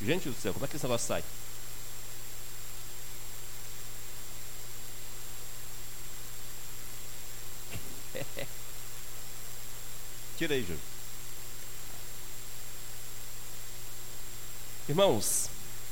Gente do céu, como é que esse negócio sai? Tira aí, Júlio. Irmãos,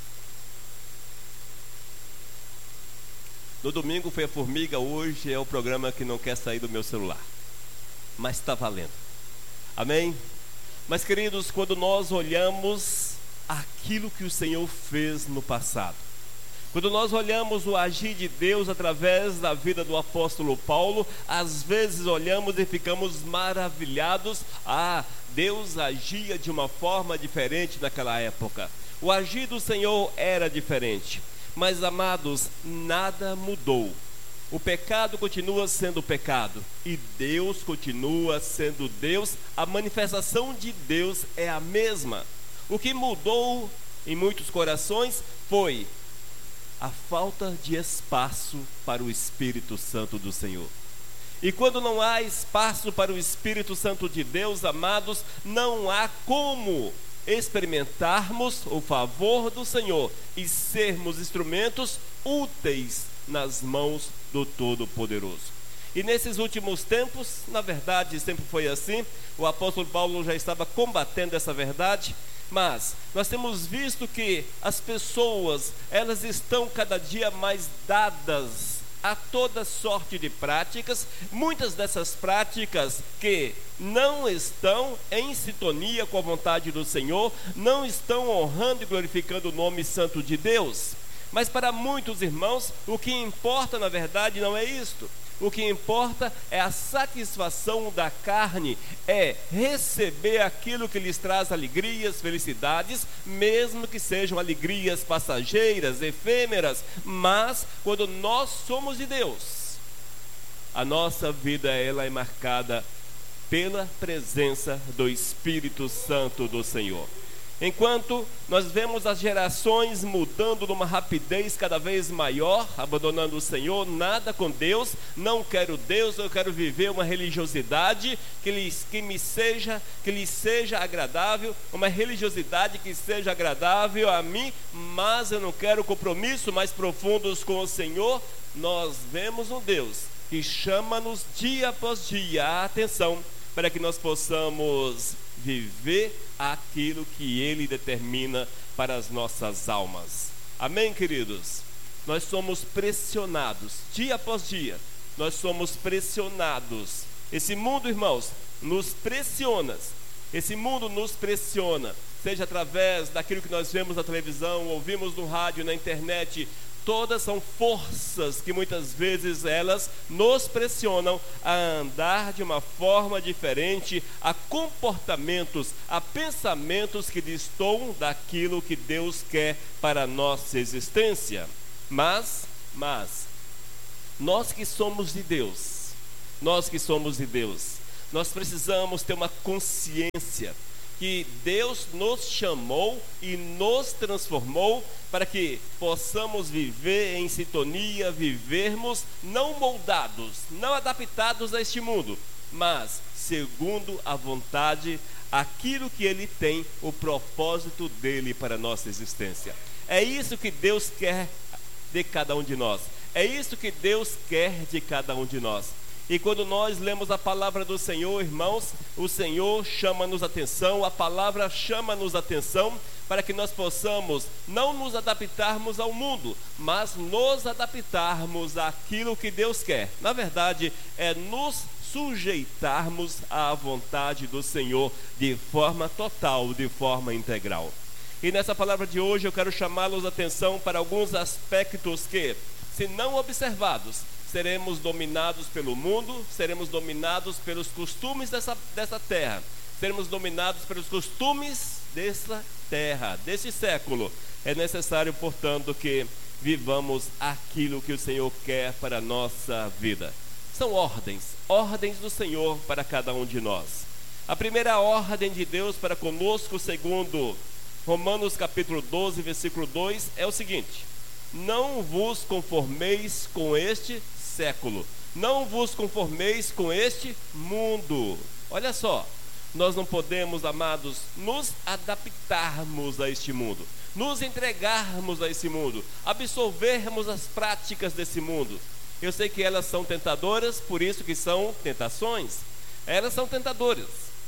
no domingo foi a formiga, hoje é o programa que não quer sair do meu celular. Mas está valendo. Amém? Mas, queridos, quando nós olhamos aquilo que o Senhor fez no passado, quando nós olhamos o agir de Deus através da vida do apóstolo Paulo, às vezes olhamos e ficamos maravilhados. Deus agia de uma forma diferente naquela época. O agir do Senhor era diferente. Mas, amados, nada mudou. O pecado continua sendo pecado e Deus continua sendo Deus. A manifestação de Deus é a mesma. O que mudou em muitos corações foi a falta de espaço para o Espírito Santo do Senhor. E quando não há espaço para o Espírito Santo de Deus, amados, não há como experimentarmos o favor do Senhor e sermos instrumentos úteis nas mãos do Todo-Poderoso. E nesses últimos tempos, na verdade sempre foi assim, o apóstolo Paulo já estava combatendo essa verdade, mas nós temos visto que as pessoas, elas estão cada dia mais dadas a toda sorte de práticas, muitas dessas práticas que não estão em sintonia com a vontade do Senhor, não estão honrando e glorificando o nome santo de Deus. Mas para muitos irmãos, o que importa na verdade não é isto. O que importa é a satisfação da carne, é receber aquilo que lhes traz alegrias, felicidades, mesmo que sejam alegrias passageiras, efêmeras. Mas quando nós somos de Deus, a nossa vida ela é marcada pela presença do Espírito Santo do Senhor. Enquanto nós vemos as gerações mudando numa rapidez cada vez maior, abandonando o Senhor, nada com Deus, não quero Deus, eu quero viver uma religiosidade que lhes seja agradável, uma religiosidade que seja agradável a mim, mas eu não quero compromissos mais profundos com o Senhor. Nós vemos um Deus que chama-nos dia após dia a atenção para que nós possamos viver aquilo que Ele determina para as nossas almas. Amém, queridos? Nós somos pressionados, dia após dia, nós somos pressionados. Esse mundo, irmãos, nos pressiona. Esse mundo nos pressiona, seja através daquilo que nós vemos na televisão, ouvimos no rádio, na internet. Todas são forças que muitas vezes elas nos pressionam a andar de uma forma diferente, a comportamentos, a pensamentos que destoam daquilo que Deus quer para a nossa existência. Mas, nós que somos de Deus, nós precisamos ter uma consciência que Deus nos chamou e nos transformou para que possamos viver em sintonia, vivermos não moldados, não adaptados a este mundo, mas segundo a vontade, aquilo que Ele tem, o propósito dEle para a nossa existência. É isso que Deus quer de cada um de nós, é isso que Deus quer de cada um de nós. E quando nós lemos a palavra do Senhor, irmãos, o Senhor chama-nos atenção, a palavra chama-nos atenção para que nós possamos não nos adaptarmos ao mundo, mas nos adaptarmos àquilo que Deus quer. Na verdade, é nos sujeitarmos à vontade do Senhor de forma total, de forma integral. E nessa palavra de hoje eu quero chamá-los a atenção para alguns aspectos que, se não observados, seremos dominados pelo mundo, seremos dominados pelos costumes dessa terra, seremos dominados pelos costumes dessa terra, desse século. É necessário, portanto, que vivamos aquilo que o Senhor quer para a nossa vida. São ordens do Senhor para cada um de nós. A primeira ordem de Deus para conosco, segundo Romanos capítulo 12, versículo 2, é o seguinte: não vos conformeis com este século, não vos conformeis com este mundo. Olha só, Nós não podemos, amados, nos adaptarmos a este mundo, nos entregarmos a esse mundo, absorvermos as práticas desse mundo. Eu sei que elas são tentadoras, por isso que são tentações. Elas são tentadoras,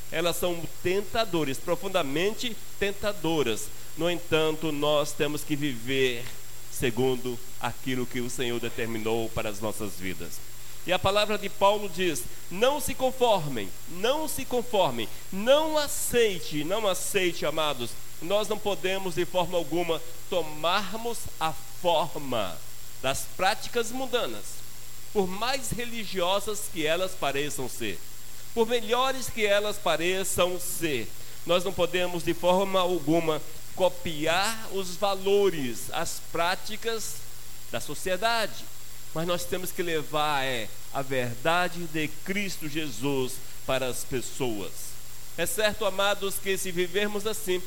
profundamente tentadoras. No entanto, nós temos que viver segundo aquilo que o Senhor determinou para as nossas vidas. E a palavra de Paulo diz: não se conformem, não aceite, amados. Nós não podemos de forma alguma tomarmos a forma das práticas mundanas, por mais religiosas que elas pareçam ser, por melhores que elas pareçam ser. Nós não podemos de forma alguma copiar os valores, as práticas da sociedade, mas nós temos que levar a verdade de Cristo Jesus para as pessoas. É certo, amados, que se vivermos assim,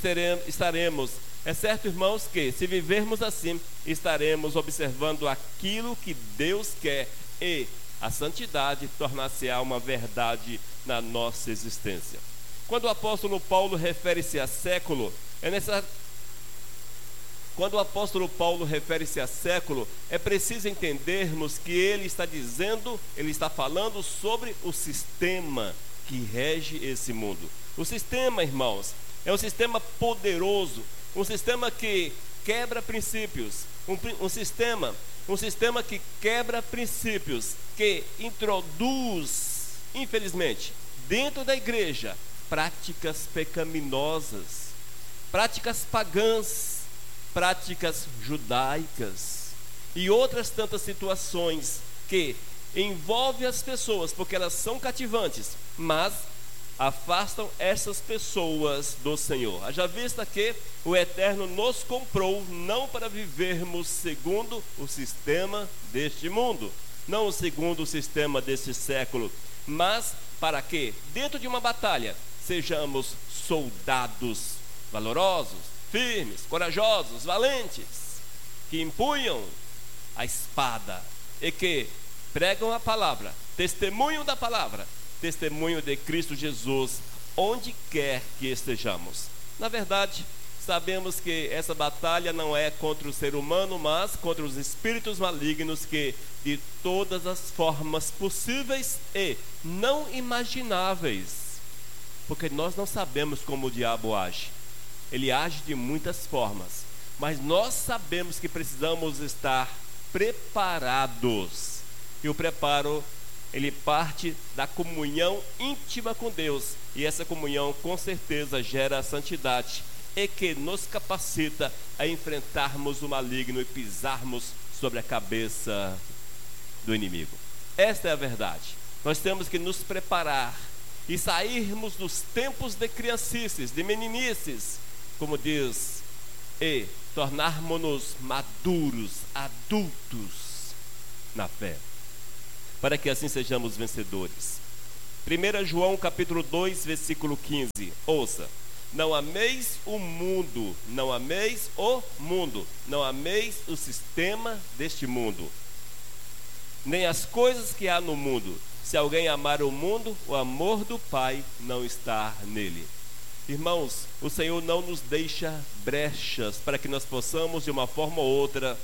é certo, irmãos, que se vivermos assim, estaremos observando aquilo que Deus quer, e a santidade tornar-se-á uma verdade na nossa existência. Quando o apóstolo Paulo refere-se a século, é preciso entendermos que ele está falando sobre o sistema que rege esse mundo. O sistema, irmãos, é um sistema poderoso, um sistema que quebra princípios, um sistema que quebra princípios, que introduz, infelizmente, dentro da igreja, práticas pecaminosas, práticas pagãs, práticas judaicas e outras tantas situações que envolvem as pessoas, porque elas são cativantes, mas afastam essas pessoas do Senhor. Haja vista que o Eterno nos comprou não para vivermos segundo o sistema deste mundo, não segundo o sistema deste século, mas para que, dentro de uma batalha, sejamos soldados valorosos, firmes, corajosos, valentes, que empunham a espada e que pregam a palavra, testemunho da palavra, testemunho de Cristo Jesus, onde quer que estejamos. Na verdade, sabemos que essa batalha não é contra o ser humano, mas contra os espíritos malignos que, de todas as formas possíveis e não imagináveis, porque nós não sabemos como o diabo age. Ele age de muitas formas, mas nós sabemos que precisamos estar preparados. E o preparo, ele parte da comunhão íntima com Deus, e essa comunhão com certeza gera a santidade, e que nos capacita a enfrentarmos o maligno e pisarmos sobre a cabeça do inimigo. Esta é a verdade. Nós temos que nos preparar e sairmos dos tempos de criancices, de meninices, como diz, e tornarmos-nos maduros, adultos na fé, para que assim sejamos vencedores. 1 João capítulo 2, versículo 15, ouça: não ameis o mundo, não ameis o sistema deste mundo, nem as coisas que há no mundo. Se alguém amar o mundo, o amor do Pai não está nele. Irmãos, o Senhor não nos deixa brechas para que nós possamos, de uma forma ou outra,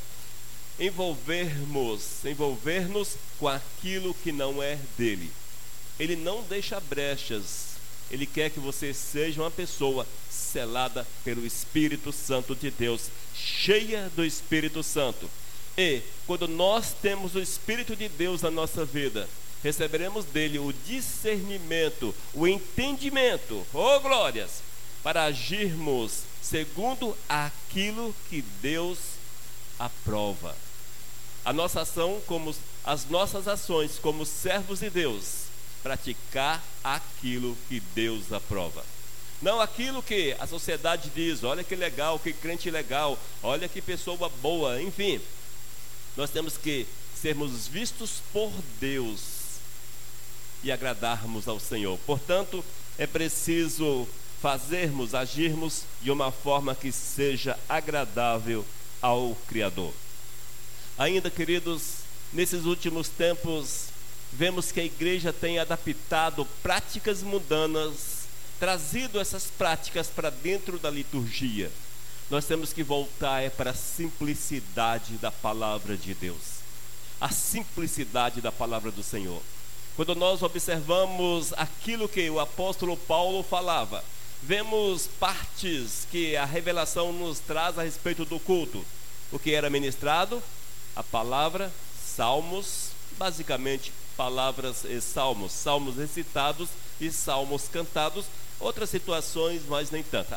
envolver-nos com aquilo que não é dele. Ele não deixa brechas. Ele quer que você seja uma pessoa selada pelo Espírito Santo de Deus, cheia do Espírito Santo. E quando nós temos o Espírito de Deus na nossa vida, receberemos dele o discernimento, o entendimento, oh glórias, para agirmos segundo aquilo que Deus aprova. A nossa ação, as nossas ações como servos de Deus, praticar aquilo que Deus aprova. Não aquilo que a sociedade diz: olha que legal, que crente legal, olha que pessoa boa, enfim. Nós temos que sermos vistos por Deus e agradarmos ao Senhor. Portanto, é preciso agirmos de uma forma que seja agradável ao Criador. Ainda, queridos, nesses últimos tempos, vemos que a igreja tem adaptado práticas mundanas trazido essas práticas para dentro da liturgia, nós temos que voltar para a simplicidade da palavra de Deus, a simplicidade da palavra do Senhor. Quando nós observamos aquilo que o apóstolo Paulo falava, vemos partes que a revelação nos traz a respeito do culto. O que era ministrado? A palavra, salmos, basicamente palavras e salmos, salmos recitados e salmos cantados. Outras situações, mas nem tanto.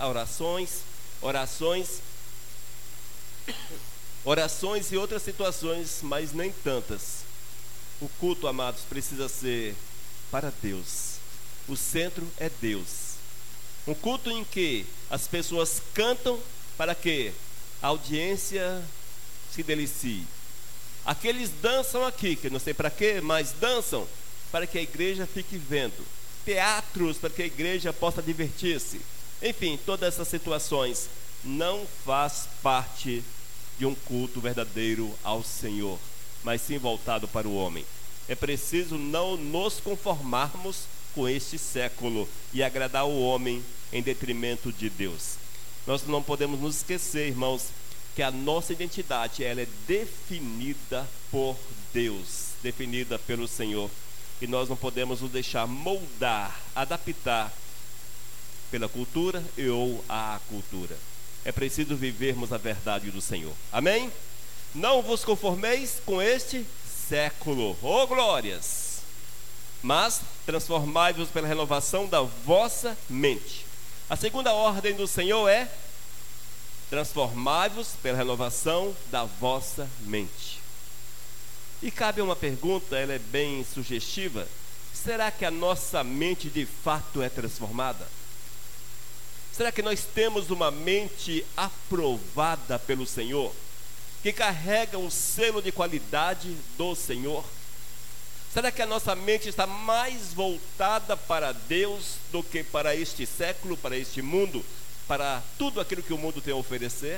Orações e outras situações, mas nem tantas. O culto, amados, precisa ser para Deus. O centro é Deus. Um culto em que as pessoas cantam para que a audiência se delicie. Aqueles dançam aqui, que não sei para quê, mas dançam para que a igreja fique vendo. Teatros para que a igreja possa divertir-se. Enfim, todas essas situações não faz parte de um culto verdadeiro ao Senhor, mas sim voltado para o homem. É preciso não nos conformarmos com este século e agradar o homem em detrimento de Deus. Nós não podemos nos esquecer, irmãos, que a nossa identidade ela é definida por Deus, definida pelo Senhor, e nós não podemos nos deixar moldar, adaptar pela cultura ou à cultura. É preciso vivermos a verdade do Senhor. Amém? Não vos conformeis com este século, oh glórias, mas transformai-vos pela renovação da vossa mente. A segunda ordem do Senhor é: transformai-vos pela renovação da vossa mente. E cabe uma pergunta, ela é bem sugestiva: será que a nossa mente de fato é transformada? Será que nós temos uma mente aprovada pelo Senhor, que carrega um selo de qualidade do Senhor? Será que a nossa mente está mais voltada para Deus do que para este século, para este mundo, para tudo aquilo que o mundo tem a oferecer?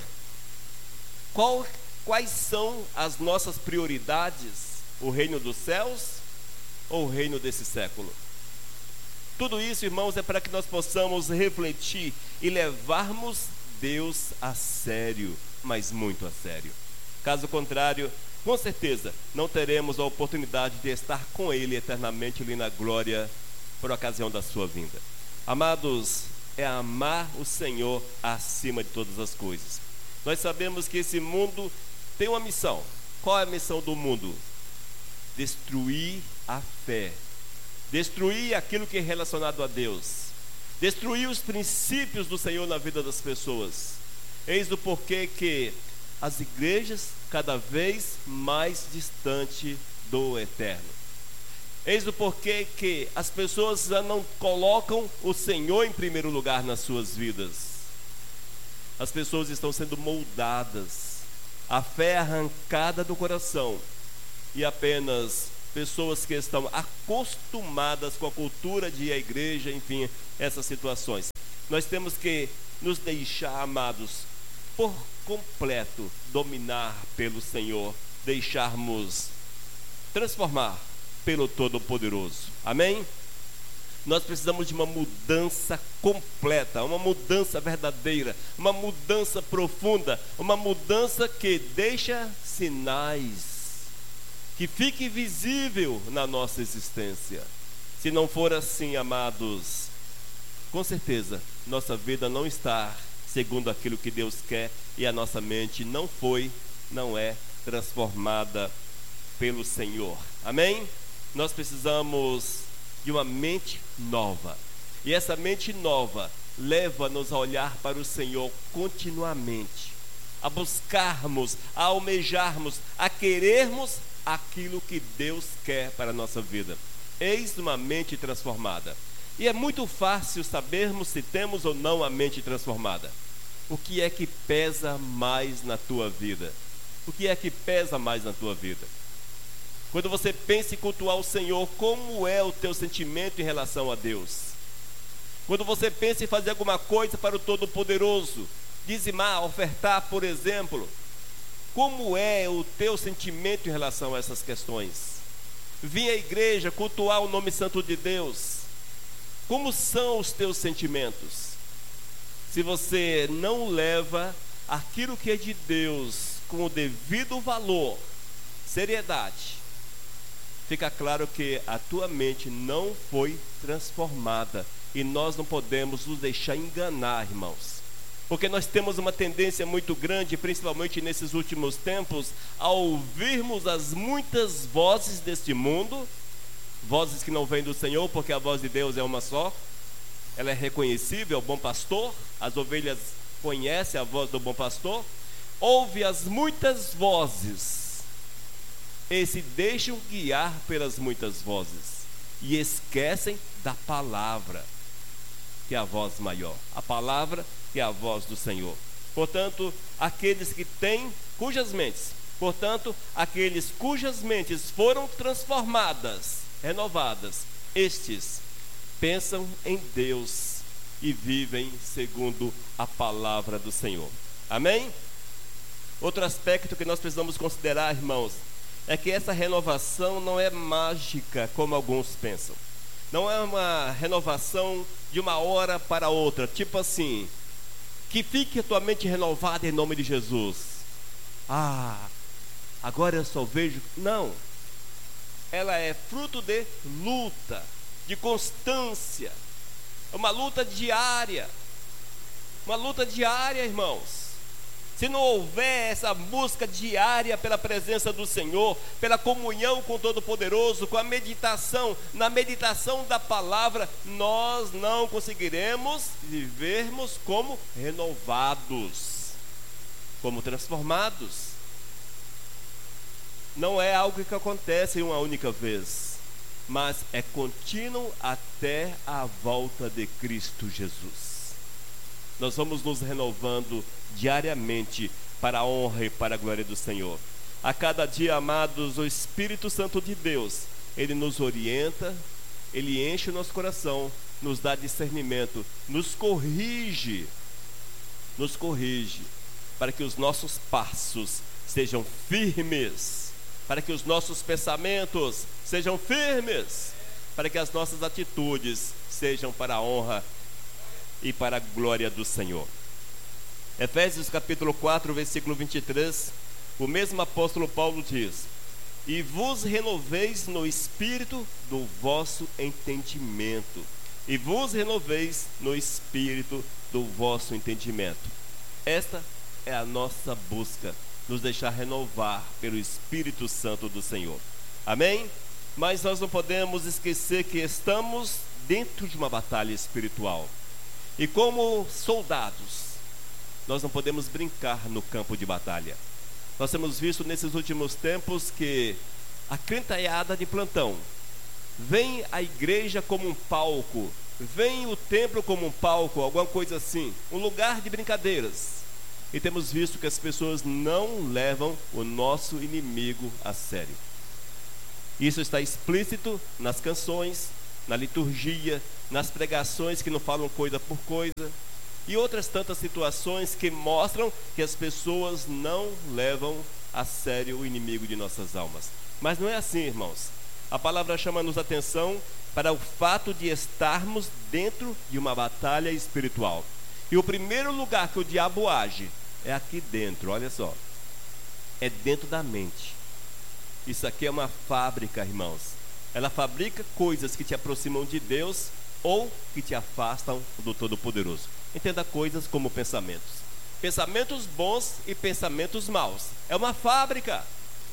Quais são as nossas prioridades? O reino dos céus ou o reino desse século? Tudo isso, irmãos, é para que nós possamos refletir e levarmos Deus a sério, mas muito a sério. Caso contrário, com certeza, não teremos a oportunidade de estar com Ele eternamente ali na glória por ocasião da sua vinda. Amados, é amar o Senhor acima de todas as coisas. Nós sabemos que esse mundo tem uma missão. Qual é a missão do mundo? Destruir a fé, destruir aquilo que é relacionado a Deus, destruir os princípios do Senhor na vida das pessoas. Eis o porquê que as igrejas cada vez mais distante do eterno. Eis o porquê que as pessoas já não colocam o Senhor em primeiro lugar nas suas vidas. As pessoas estão sendo moldadas, a fé é arrancada do coração, e apenas pessoas que estão acostumadas com a cultura de ir à igreja, enfim, essas situações. Nós temos que nos deixar, amados, por completo, dominar pelo Senhor, deixarmos transformar pelo Todo-Poderoso. Amém? Nós precisamos de uma mudança completa, uma mudança verdadeira, uma mudança profunda, uma mudança que deixa sinais, que fique visível na nossa existência. Se não for assim, amados, com certeza nossa vida não está segundo aquilo que Deus quer, e a nossa mente não é transformada pelo Senhor. Amém? Nós precisamos de uma mente nova, e essa mente nova leva-nos a olhar para o Senhor continuamente, a buscarmos, a almejarmos, a querermos aquilo que Deus quer para a nossa vida. Eis uma mente transformada. E é muito fácil sabermos se temos ou não a mente transformada. O que é que pesa mais na tua vida? O que é que pesa mais na tua vida? Quando você pensa em cultuar o Senhor, como é o teu sentimento em relação a Deus? Quando você pensa em fazer alguma coisa para o Todo-Poderoso, dizimar, ofertar, por exemplo, como é o teu sentimento em relação a essas questões? Vir à igreja, cultuar o nome santo de Deus, Como são os teus sentimentos? Se você não leva aquilo que é de Deus com o devido valor, seriedade, fica claro que a tua mente não foi transformada. E nós não podemos nos deixar enganar, irmãos, porque nós temos uma tendência muito grande, principalmente nesses últimos tempos, a ouvirmos as muitas vozes deste mundo, vozes que não vêm do Senhor, porque a voz de Deus é uma só, ela é reconhecível, é o bom pastor, as ovelhas conhecem a voz do bom pastor, ouve as muitas vozes e se deixam guiar pelas muitas vozes, e esquecem da palavra, que é a voz maior, a palavra que é a voz do Senhor. Portanto, aqueles cujas mentes foram transformadas, renovadas, estes pensam em Deus e vivem segundo a palavra do Senhor. Amém? Outro aspecto que nós precisamos considerar, irmãos, é que essa renovação não é mágica como alguns pensam. Não é uma renovação de uma hora para outra, tipo assim, que fique a tua mente renovada em nome de Jesus. Agora eu só vejo. Não. Ela é fruto de luta, de constância. É uma luta diária. Uma luta diária, irmãos. Se não houver essa busca diária pela presença do Senhor, pela comunhão com o Todo-Poderoso, com a meditação, na meditação da palavra, nós não conseguiremos vivermos como renovados, como transformados. Não é algo que acontece em uma única vez, mas é contínuo até a volta de Cristo Jesus. Nós vamos nos renovando diariamente para a honra e para a glória do Senhor. A cada dia, amados, o Espírito Santo de Deus, Ele nos orienta, Ele enche o nosso coração, nos dá discernimento, nos corrige, para que os nossos passos sejam firmes, para que os nossos pensamentos sejam firmes, para que as nossas atitudes sejam para a honra e para a glória do Senhor. Efésios capítulo 4, versículo 23, o mesmo apóstolo Paulo diz: e vos renoveis no espírito do vosso entendimento. E vos renoveis no espírito do vosso entendimento. Esta é a nossa busca, nos deixar renovar pelo Espírito Santo do Senhor. Amém? Mas nós não podemos esquecer que estamos dentro de uma batalha espiritual. E como soldados, nós não podemos brincar no campo de batalha. Nós temos visto nesses últimos tempos que a crentaiada de plantão vem a igreja como um palco, vem o templo como um palco, alguma coisa assim, um lugar de brincadeiras. E temos visto que as pessoas não levam o nosso inimigo a sério. Isso está explícito nas canções, na liturgia, nas pregações que não falam coisa por coisa, e outras tantas situações que mostram que as pessoas não levam a sério o inimigo de nossas almas. Mas não é assim, irmãos. A palavra chama-nos atenção para o fato de estarmos dentro de uma batalha espiritual. E o primeiro lugar que o diabo age é aqui dentro, olha só. É dentro da mente. Isso aqui é uma fábrica, irmãos. Ela fabrica coisas que te aproximam de Deus ou que te afastam do Todo-Poderoso. Entenda coisas como pensamentos. Pensamentos bons e pensamentos maus. É uma fábrica.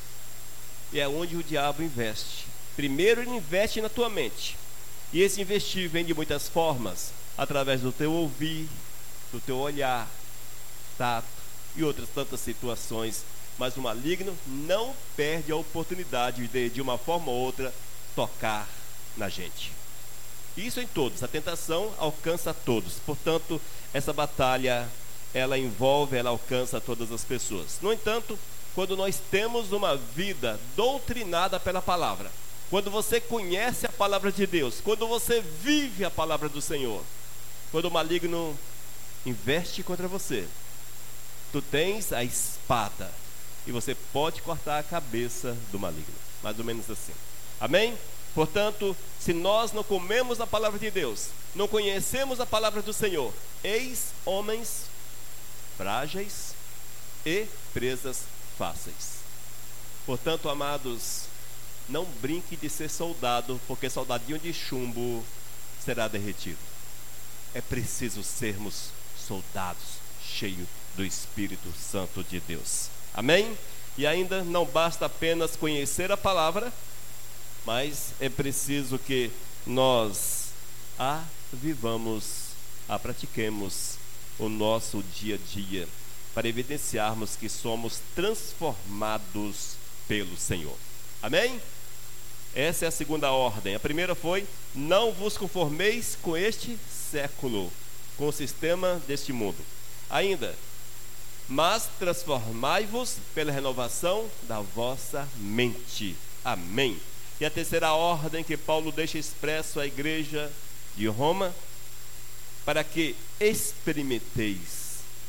E é onde o diabo investe. Primeiro ele investe na tua mente. E esse investir vem de muitas formas. Através do teu ouvir, do teu olhar, tato e outras tantas situações. Mas o maligno não perde a oportunidade de uma forma ou outra, tocar na gente. Isso em todos, a tentação alcança a todos. Portanto, essa batalha, ela envolve, ela alcança todas as pessoas. No entanto, quando nós temos uma vida doutrinada pela palavra, quando você conhece a palavra de Deus, quando você vive a palavra do Senhor, quando o maligno investe contra você, tu tens a espada e você pode cortar a cabeça do maligno. Mais ou menos assim. Amém? Portanto, se nós não comemos a palavra de Deus, não conhecemos a palavra do Senhor, eis homens frágeis e presas fáceis. Portanto, amados, não brinque de ser soldado, porque soldadinho de chumbo será derretido. É preciso sermos soldados cheios do Espírito Santo de Deus. Amém? E ainda não basta apenas conhecer a palavra, mas é preciso que nós a vivamos, a pratiquemos o nosso dia a dia, para evidenciarmos que somos transformados pelo Senhor. Amém? Essa é a segunda ordem. A primeira foi: não vos conformeis com este século, com o sistema deste mundo. Ainda, mas transformai-vos pela renovação da vossa mente. Amém. E a terceira ordem que Paulo deixa expresso à igreja de Roma: para que experimenteis.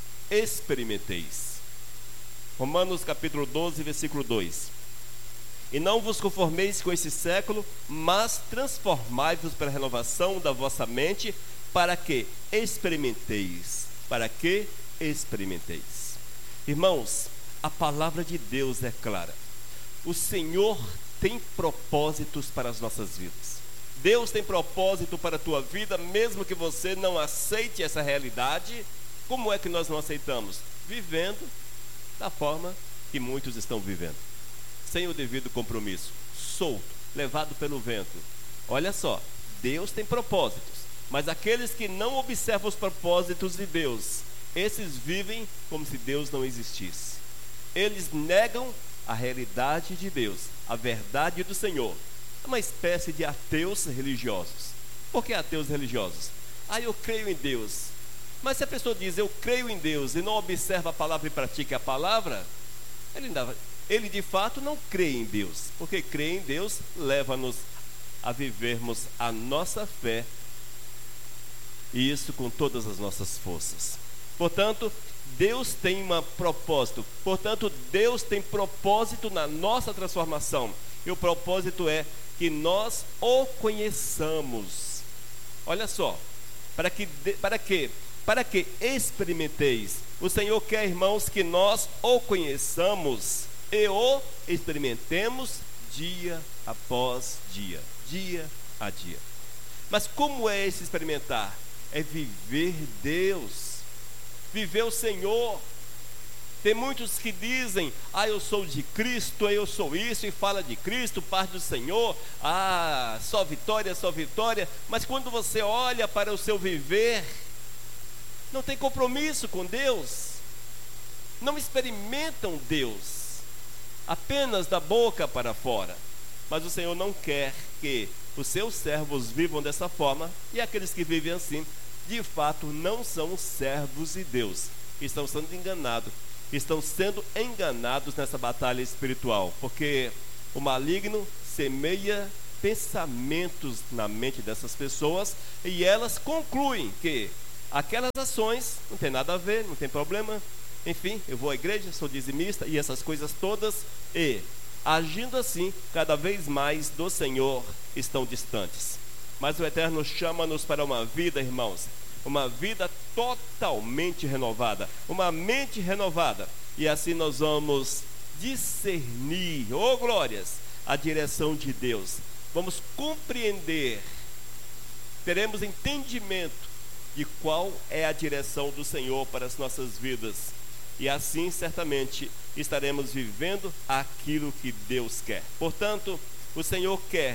Romanos capítulo 12, versículo 2. E não vos conformeis com esse século, mas transformai-vos pela renovação da vossa mente, para que experimenteis. Irmãos, a palavra de Deus é clara. O Senhor tem propósitos para as nossas vidas. Deus tem propósito para a tua vida, mesmo que você não aceite essa realidade. Como é que nós não aceitamos? Vivendo da forma que muitos estão vivendo, sem o devido compromisso, solto, levado pelo vento. Olha só, Deus tem propósitos, mas aqueles que não observam os propósitos de Deus, esses vivem como se Deus não existisse. Eles negam a realidade de Deus, a verdade do Senhor. É uma espécie de ateus religiosos. Por que ateus religiosos? Eu creio em Deus. Mas se a pessoa diz eu creio em Deus e não observa a palavra e pratica a palavra, ele de fato não crê em Deus, porque crer em Deus leva-nos a vivermos a nossa fé, e isso com todas as nossas forças. Portanto, Deus tem um propósito. Portanto, Deus tem propósito na nossa transformação, e o propósito é que nós o conheçamos. Olha só, para que experimenteis. O Senhor quer, irmãos, que nós o conheçamos e o experimentemos dia após dia, dia a dia. Mas como é esse experimentar? É viver Deus, viver o Senhor. Tem muitos que dizem, eu sou de Cristo, eu sou isso, e fala de Cristo, parte do Senhor, só vitória, só vitória. Mas quando você olha para o seu viver, não tem compromisso com Deus, não experimentam Deus, apenas da boca para fora. Mas o Senhor não quer que os seus servos vivam dessa forma, e aqueles que vivem assim, de fato não são servos de Deus, estão sendo enganados nessa batalha espiritual, porque o maligno semeia pensamentos na mente dessas pessoas, e elas concluem que aquelas ações não tem nada a ver, não tem problema. Enfim, eu vou à igreja, sou dizimista e essas coisas todas, e agindo assim, cada vez mais do Senhor estão distantes. Mas o Eterno chama-nos para uma vida, irmãos, uma vida totalmente renovada, uma mente renovada, e assim nós vamos discernir, glórias, a direção de Deus. Vamos compreender, teremos entendimento de qual é a direção do Senhor para as nossas vidas, e assim certamente estaremos vivendo aquilo que Deus quer. Portanto, o Senhor quer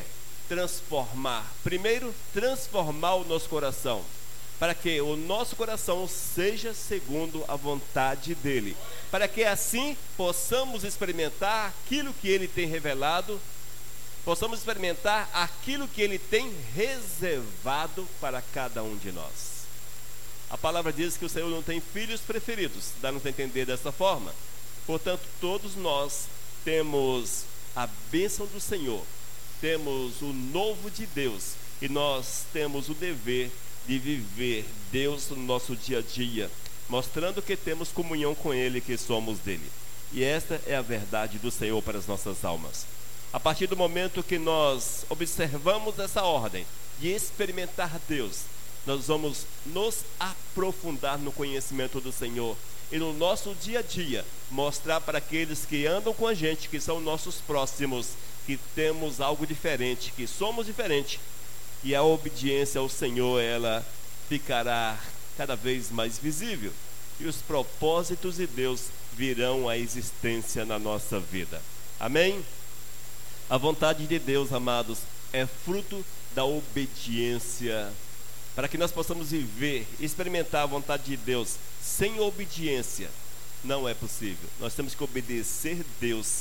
primeiro transformar o nosso coração, para que o nosso coração seja segundo a vontade dEle, para que assim possamos experimentar aquilo que Ele tem revelado, possamos experimentar aquilo que Ele tem reservado para cada um de nós. A palavra diz que o Senhor não tem filhos preferidos, dá-nos a entender dessa forma. Portanto, todos nós temos a bênção do Senhor, temos o novo de Deus, e nós temos o dever de viver Deus no nosso dia a dia, mostrando que temos comunhão com Ele, que somos dele. E esta é a verdade do Senhor para as nossas almas. A partir do momento que nós observamos essa ordem de experimentar Deus, nós vamos nos aprofundar no conhecimento do Senhor e no nosso dia a dia mostrar para aqueles que andam com a gente, que são nossos próximos, que temos algo diferente, que somos diferentes, e a obediência ao Senhor, ela ficará cada vez mais visível e os propósitos de Deus virão à existência na nossa vida. Amém? A vontade de Deus, amados, é fruto da obediência. Para que nós possamos viver, experimentar a vontade de Deus sem obediência, não é possível. Nós temos que obedecer Deus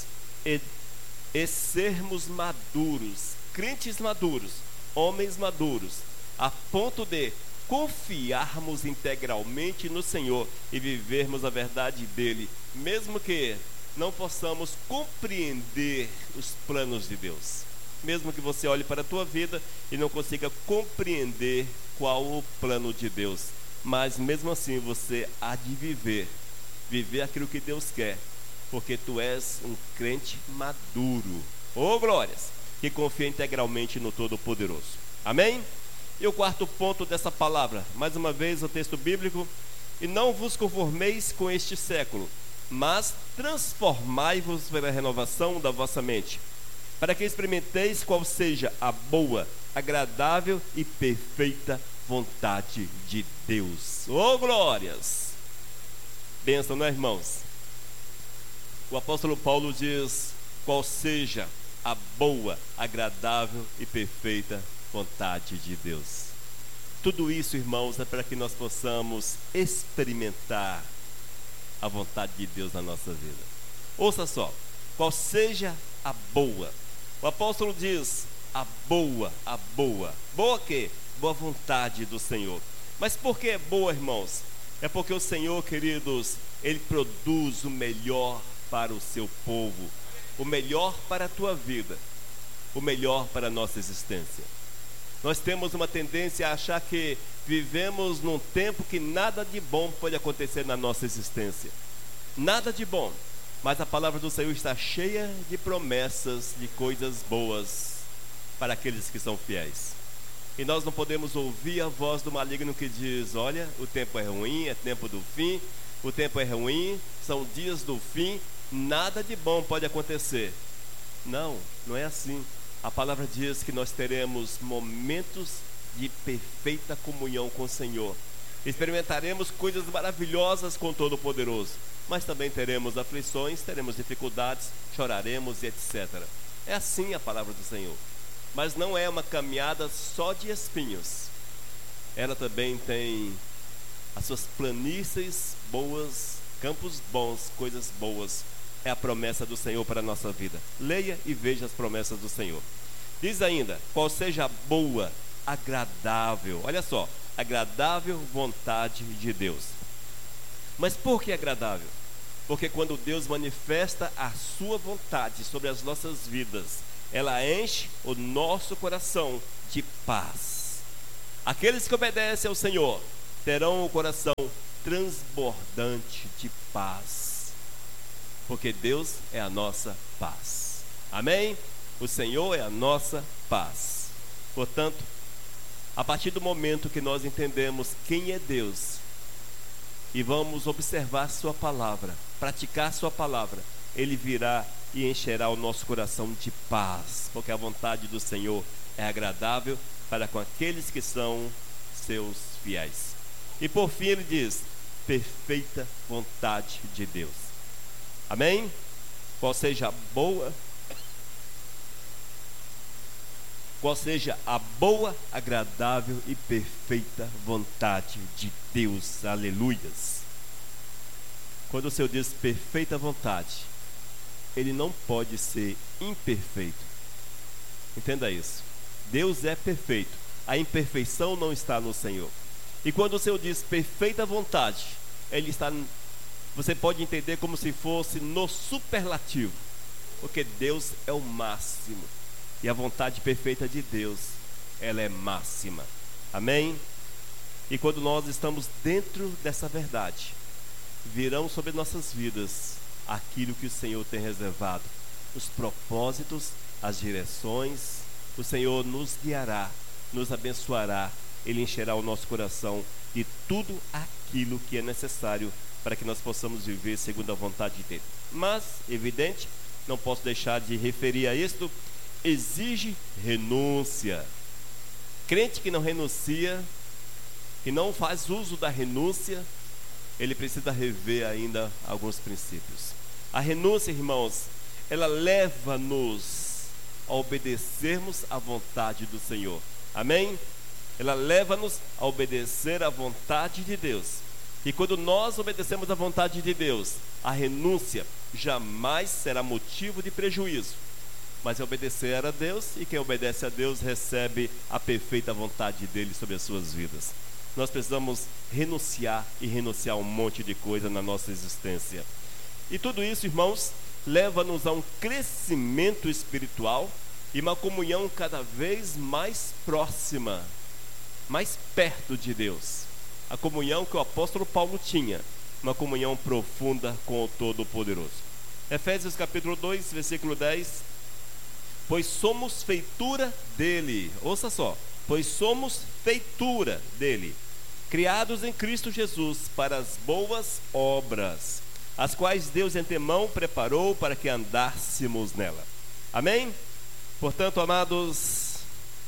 e sermos maduros, crentes maduros, homens maduros, a ponto de confiarmos integralmente no Senhor e vivermos a verdade dele, mesmo que não possamos compreender os planos de Deus. Mesmo que você olhe para a tua vida e não consiga compreender qual o plano de Deus, mas mesmo assim você há de viver aquilo que Deus quer, porque tu és um crente maduro, glórias, que confia integralmente no Todo-Poderoso. Amém? E o quarto ponto dessa palavra, mais uma vez o texto bíblico: e não vos conformeis com este século, mas transformai-vos pela renovação da vossa mente, para que experimenteis qual seja a boa, agradável e perfeita vontade de Deus. Glórias! Bênção, não é, irmãos? O apóstolo Paulo diz qual seja a boa, agradável e perfeita vontade de Deus. Tudo isso, irmãos, é para que nós possamos experimentar a vontade de Deus na nossa vida. Ouça só, qual seja a boa. O apóstolo diz a boa. Boa quê? Boa vontade do Senhor. Mas por que é boa, irmãos? É porque o Senhor, queridos, Ele produz o melhor para o seu povo, o melhor para a tua vida, o melhor para a nossa existência. Nós temos uma tendência a achar que vivemos num tempo que nada de bom pode acontecer na nossa existência. Nada de bom. Mas a palavra do Senhor está cheia de promessas, de coisas boas para aqueles que são fiéis. E nós não podemos ouvir a voz do maligno que diz: olha, o tempo é ruim, é tempo do fim, o tempo é ruim, são dias do fim, nada de bom pode acontecer. Não, não é assim. A palavra diz que nós teremos momentos de perfeita comunhão com o Senhor. Experimentaremos coisas maravilhosas com o Todo-Poderoso, mas também teremos aflições, teremos dificuldades, choraremos e etc. É assim a palavra do Senhor. Mas não é uma caminhada só de espinhos. Ela também tem as suas planícies boas, campos bons, coisas boas. É a promessa do Senhor para a nossa vida. Leia e veja as promessas do Senhor. Diz ainda: qual seja a boa, agradável, olha só, agradável vontade de Deus. Mas por que agradável? Porque quando Deus manifesta a sua vontade sobre as nossas vidas, ela enche o nosso coração de paz. Aqueles que obedecem ao Senhor terão o coração transbordante de paz, porque Deus é a nossa paz. Amém? O Senhor é a nossa paz. Portanto, a partir do momento que nós entendemos quem é Deus e vamos observar sua palavra, praticar sua palavra, Ele virá e encherá o nosso coração de paz, porque a vontade do Senhor é agradável para com aqueles que são seus fiéis. E por fim ele diz: perfeita vontade de Deus. Amém? Qual seja a boa, agradável e perfeita vontade de Deus. Aleluias. Quando o Senhor diz perfeita vontade, Ele não pode ser imperfeito. Entenda isso. Deus é perfeito. A imperfeição não está no Senhor. E quando o Senhor diz perfeita vontade, Ele está, você pode entender como se fosse no superlativo, porque Deus é o máximo. E a vontade perfeita de Deus, ela é máxima. Amém? E quando nós estamos dentro dessa verdade, virão sobre nossas vidas aquilo que o Senhor tem reservado, os propósitos as direções, o Senhor nos guiará, nos abençoará, Ele encherá o nosso coração de tudo aquilo que é necessário para que nós possamos viver segundo a vontade dEle. Mas, evidente, não posso deixar de referir a isto, exige renúncia. Crente que não renuncia, que não faz uso da renúncia, ele precisa rever ainda alguns princípios. A renúncia, irmãos, ela leva-nos a obedecermos à vontade do Senhor. Amém? Ela leva-nos a obedecer à vontade de Deus. E quando nós obedecemos à vontade de Deus, a renúncia jamais será motivo de prejuízo. Mas é obedecer a Deus, e quem obedece a Deus recebe a perfeita vontade dele sobre as suas vidas. Nós precisamos renunciar e renunciar a um monte de coisa na nossa existência. E tudo isso, irmãos, leva-nos a um crescimento espiritual e uma comunhão cada vez mais próxima, mais perto de Deus. A comunhão que o apóstolo Paulo tinha, uma comunhão profunda com o Todo-Poderoso. Efésios capítulo 2, versículo 10. Pois somos feitura dele, ouça só, pois somos feitura dele, criados em Cristo Jesus para as boas obras, as quais Deus de antemão preparou para que andássemos nela. Amém? Portanto, amados,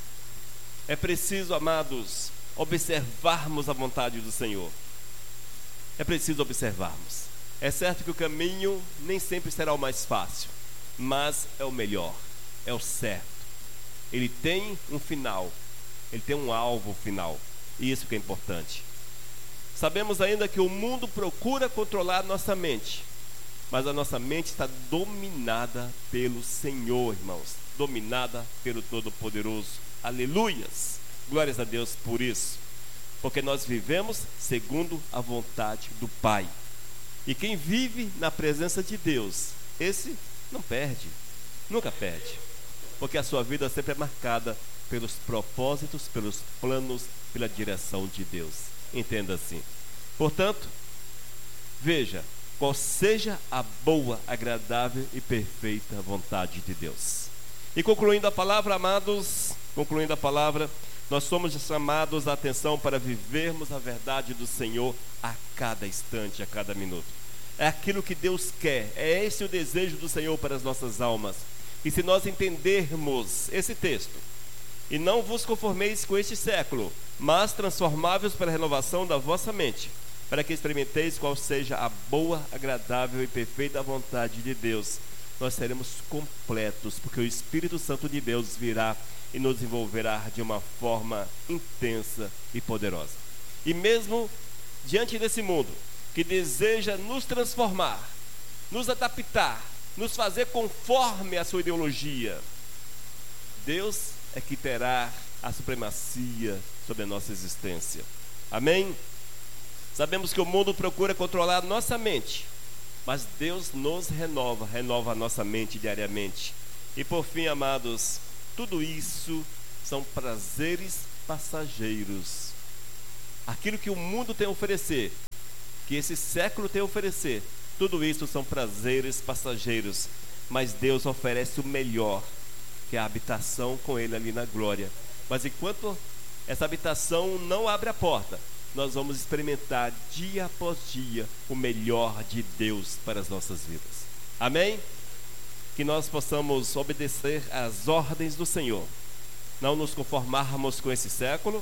é preciso, amados, observarmos a vontade do Senhor. É preciso observarmos. É certo que o caminho nem sempre será o mais fácil, mas é o melhor, é o certo. Ele tem um final, ele tem um alvo final, e isso que é importante. Sabemos ainda que o mundo procura controlar nossa mente, mas a nossa mente está dominada pelo Senhor, irmãos, dominada pelo Todo-Poderoso. Aleluias! Glórias a Deus por isso, porque nós vivemos segundo a vontade do Pai. E quem vive na presença de Deus, esse não perde, nunca perde, porque a sua vida sempre é marcada pelos propósitos, pelos planos, pela direção de Deus. Entenda assim. Portanto, veja, qual seja a boa, agradável e perfeita vontade de Deus. E concluindo a palavra, amados, concluindo a palavra, nós somos chamados a atenção para vivermos a verdade do Senhor a cada instante, a cada minuto. É aquilo que Deus quer, é esse o desejo do Senhor para as nossas almas. E se nós entendermos esse texto, e não vos conformeis com este século, mas transformáveis pela renovação da vossa mente, para que experimenteis qual seja a boa, agradável e perfeita vontade de Deus, nós seremos completos, porque o Espírito Santo de Deus virá e nos envolverá de uma forma intensa e poderosa. E mesmo diante desse mundo que deseja nos transformar, nos adaptar, nos fazer conforme a sua ideologia, Deus é que terá a supremacia sobre a nossa existência. Amém? Sabemos que o mundo procura controlar a nossa mente, mas Deus nos renova a nossa mente diariamente. E por fim, amados, tudo isso são prazeres passageiros. Aquilo que o mundo tem a oferecer, que esse século tem a oferecer, tudo isso são prazeres passageiros. Mas Deus oferece o melhor, que é a habitação com Ele ali na glória. Mas enquanto essa habitação não abre a porta, nós vamos experimentar dia após dia o melhor de Deus para as nossas vidas. Amém? Que nós possamos obedecer às ordens do Senhor, não nos conformarmos com esse século,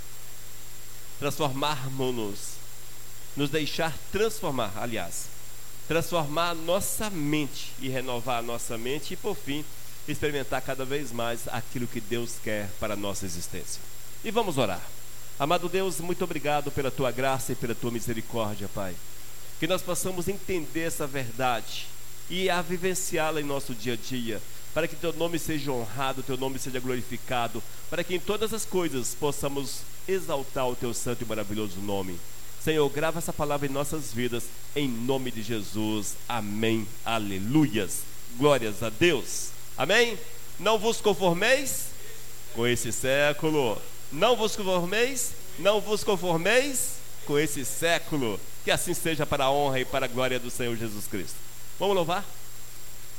transformarmos-nos, nos deixar transformar, transformar a nossa mente e renovar a nossa mente, e por fim, experimentar cada vez mais aquilo que Deus quer para a nossa existência. E vamos orar. Amado Deus, muito obrigado pela Tua graça e pela Tua misericórdia, Pai. Que nós possamos entender essa verdade e a vivenciá-la em nosso dia a dia, para que Teu nome seja honrado, Teu nome seja glorificado, para que em todas as coisas possamos exaltar o Teu santo e maravilhoso nome. Senhor, grava essa palavra em nossas vidas, em nome de Jesus. Amém. Aleluias. Glórias a Deus. Amém? Não vos conformeis com esse século. Não vos conformeis com esse século. Que assim seja para a honra e para a glória do Senhor Jesus Cristo. Vamos louvar?